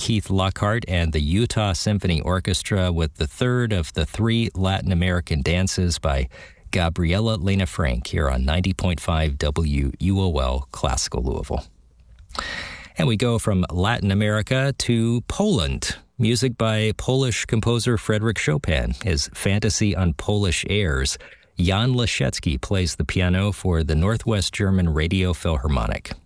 Keith Lockhart and the Utah Symphony Orchestra with the third of the three Latin American dances by Gabriela Lena Frank here on 90.5 WUOL Classical Louisville. And we go from Latin America to Poland. Music by Polish composer Frédéric Chopin, his Fantasy on Polish Airs. Jan Leszecki plays the piano for the Northwest German Radio Philharmonic.